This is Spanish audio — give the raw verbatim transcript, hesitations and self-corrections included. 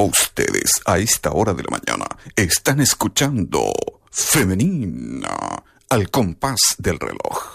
Ustedes a esta hora de la mañana están escuchando Femenina al compás del reloj.